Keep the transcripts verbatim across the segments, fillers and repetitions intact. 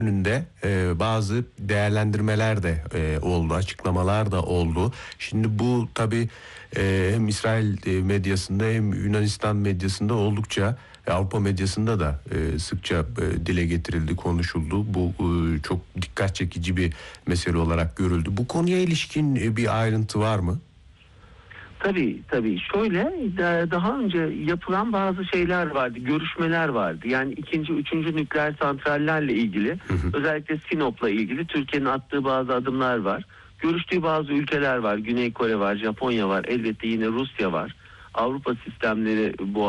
önünde e, bazı değerlendirmeler de e, oldu, açıklamalar da oldu. Şimdi bu tabii e, hem İsrail e, medyasında hem Yunanistan medyasında oldukça, Avrupa medyasında da e, sıkça e, dile getirildi, konuşuldu. Bu e, çok dikkat çekici bir mesele olarak görüldü. Bu konuya ilişkin e, bir ayrıntı var mı? Tabii tabii. Şöyle daha önce yapılan bazı şeyler vardı, görüşmeler vardı. Yani ikinci, üçüncü nükleer santrallerle ilgili, hı hı. özellikle Sinop'la ilgili Türkiye'nin attığı bazı adımlar var. Görüştüğü bazı ülkeler var. Güney Kore var, Japonya var, elbette yine Rusya var. Avrupa sistemleri bu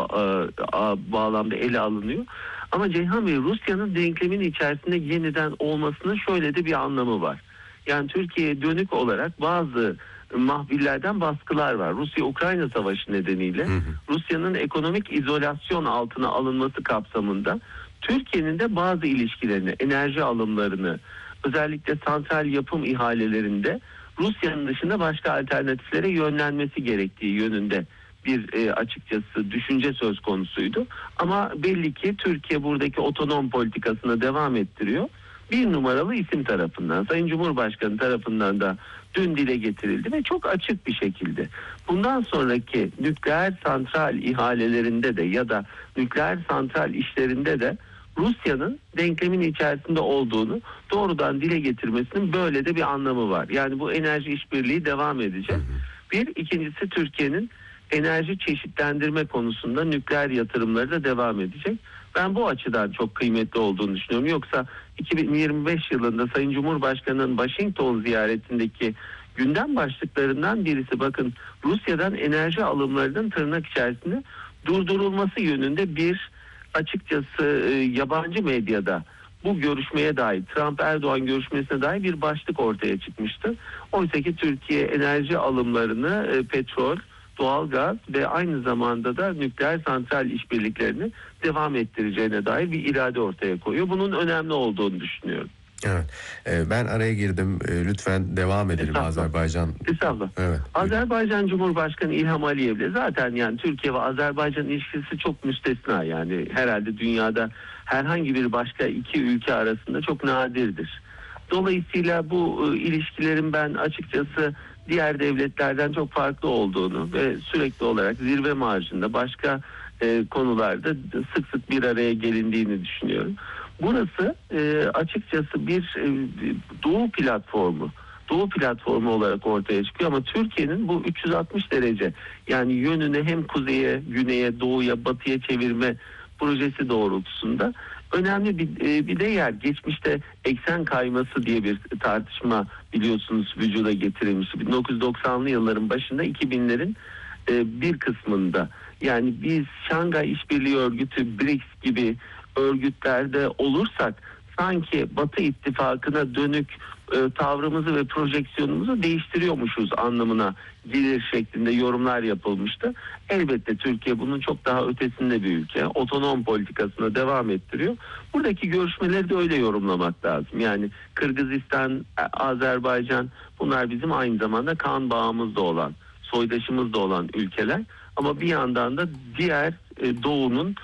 a, bağlamda ele alınıyor. Ama Ceyhan Bey, Rusya'nın denklemin içerisinde yeniden olmasının şöyle de bir anlamı var. Yani Türkiye'ye dönük olarak bazı mahvillerden baskılar var. Rusya-Ukrayna savaşı nedeniyle Rusya'nın ekonomik izolasyon altına alınması kapsamında Türkiye'nin de bazı ilişkilerini, enerji alımlarını, özellikle santral yapım ihalelerinde Rusya'nın dışında başka alternatiflere yönlenmesi gerektiği yönünde bir e, açıkçası düşünce söz konusuydu. Ama belli ki Türkiye buradaki otonom politikasına devam ettiriyor. Bir numaralı isim tarafından, Sayın Cumhurbaşkanı tarafından da dün dile getirildi ve çok açık bir şekilde bundan sonraki nükleer santral ihalelerinde de ya da nükleer santral işlerinde de Rusya'nın denklemin içerisinde olduğunu doğrudan dile getirmesinin böyle de bir anlamı var. Yani bu enerji işbirliği devam edecek. Bir, ikincisi Türkiye'nin enerji çeşitlendirme konusunda nükleer yatırımları da devam edecek. Ben bu açıdan çok kıymetli olduğunu düşünüyorum. Yoksa iki bin yirmi beş yılında Sayın Cumhurbaşkanı'nın Washington ziyaretindeki gündem başlıklarından birisi, bakın, Rusya'dan enerji alımlarının tırnak içerisinde durdurulması yönünde bir açıkçası e, yabancı medyada bu görüşmeye dair, Trump-Erdoğan görüşmesine dair bir başlık ortaya çıkmıştı. Oysa ki Türkiye enerji alımlarını e, petrol, doğalgaz ve aynı zamanda da nükleer santral işbirliklerini devam ettireceğine dair bir irade ortaya koyuyor. Bunun önemli olduğunu düşünüyorum. Evet. Ee, ben araya girdim. Ee, lütfen devam edelim. Estağfurullah. Azerbaycan. Estağfurullah. Evet. Azerbaycan Cumhurbaşkanı İlham Aliyev'le zaten yani Türkiye ve Azerbaycan ilişkisi çok müstesna, yani herhalde dünyada herhangi bir başka iki ülke arasında çok nadirdir. Dolayısıyla bu e, ilişkilerin ben açıkçası diğer devletlerden çok farklı olduğunu ve sürekli olarak zirve marjında başka e, konularda sık sık bir araya gelindiğini düşünüyorum. Burası e, açıkçası bir e, doğu platformu, doğu platformu olarak ortaya çıkıyor ama Türkiye'nin bu üç yüz altmış derece, yani yönünü hem kuzeye, güneye, doğuya, batıya çevirme projesi doğrultusunda önemli bir, bir de yer. Geçmişte eksen kayması diye bir tartışma biliyorsunuz vücuda getirilmiş. bin dokuz yüz doksanlı yılların başında, iki binlerin bir kısmında, yani biz Şangay İşbirliği Örgütü, B R I C S gibi örgütlerde olursak sanki Batı ittifakına dönük e, tavrımızı ve projeksiyonumuzu değiştiriyormuşuz anlamına gelir şeklinde yorumlar yapılmıştı. Elbette Türkiye bunun çok daha ötesinde bir ülke. Otonom politikasına devam ettiriyor. Buradaki görüşmeleri de öyle yorumlamak lazım. Yani Kırgızistan, Azerbaycan, bunlar bizim aynı zamanda kan bağımız da olan, soydaşımız da olan ülkeler. Ama bir yandan da diğer e, doğunun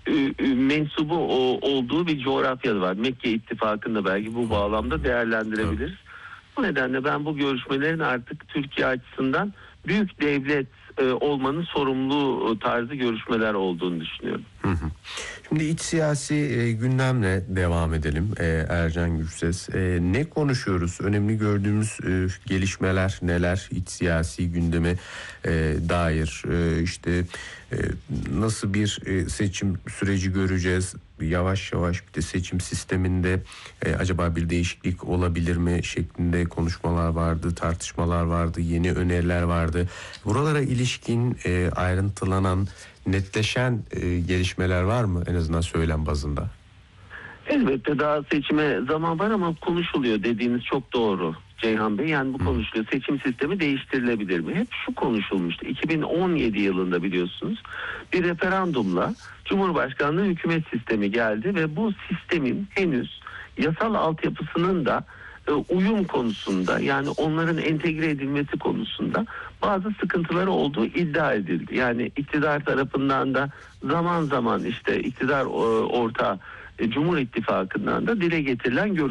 mensubu olduğu bir coğrafya var. Mekke ittifakını belki bu bağlamda değerlendirebiliriz. Bu nedenle ben bu görüşmelerin artık Türkiye açısından büyük devlet olmanın sorumlu tarzı görüşmeler olduğunu düşünüyorum. Hı hı. Şimdi iç siyasi e, gündemle devam edelim. E, Ercan Gürses, e, ne konuşuyoruz? Önemli gördüğümüz e, gelişmeler neler? İç siyasi gündeme e, dair e, işte e, nasıl bir e, seçim süreci göreceğiz? Yavaş yavaş bir de seçim sisteminde e, acaba bir değişiklik olabilir mi şeklinde konuşmalar vardı, tartışmalar vardı, yeni öneriler vardı. Buralara ilişkin e, ayrıntılanan, netleşen e, gelişmeler var mı en azından söylem bazında? Elbette daha seçime zaman var ama konuşuluyor, dediğiniz çok doğru Ceyhan Bey. Yani bu hmm. konuşuluyor. Seçim sistemi değiştirilebilir mi? Hep şu konuşulmuştu. iki bin on yedi yılında biliyorsunuz bir referandumla Cumhurbaşkanlığı hükümet sistemi geldi ve bu sistemin henüz yasal altyapısının da e, uyum konusunda, yani onların entegre edilmesi konusunda bazı sıkıntıları olduğu iddia edildi. Yani iktidar tarafından da zaman zaman işte iktidar ortağı e, Cumhur İttifakı'ndan da dile getirilen görüşmeler